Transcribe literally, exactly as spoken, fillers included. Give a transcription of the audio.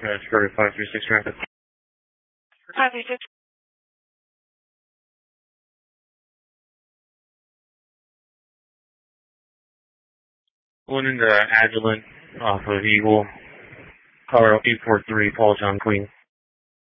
That's for five three six traffic. five three six. One into Agilent off of Eagle, Colorado eight four three, Paul John Queen.